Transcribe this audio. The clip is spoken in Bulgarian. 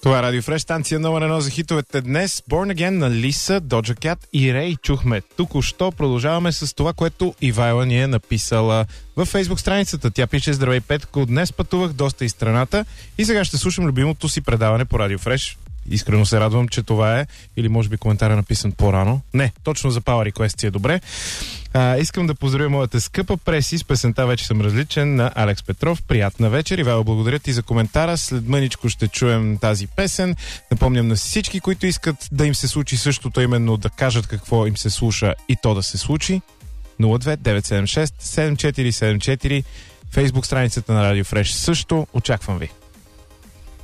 Това е Радио Фреш, станция номер 1 за хитовете днес. Born Again на Лиса, Doja Cat и Рей чухме. Току-що продължаваме с това, което Ивайла ни е написала във Фейсбук страницата. Тя пише: здравей, Петко, днес пътувах доста из страната и сега ще слушам любимото си предаване по Радио Фреш. Искрено се радвам, че това е, или може би коментар е написан по-рано. Не, точно за Power Request си е добре. Искам да поздравя моята скъпа преси с песента "Вече съм различен" на Алекс Петров. Приятна вечер. Ивайло, благодаря ти за коментара. След мъничко ще чуем тази песен. Напомням на всички, които искат да им се случи същото, именно да кажат какво им се слуша и то да се случи. 02-976-7474, Фейсбук страницата на Радио Фреш също. Очаквам ви.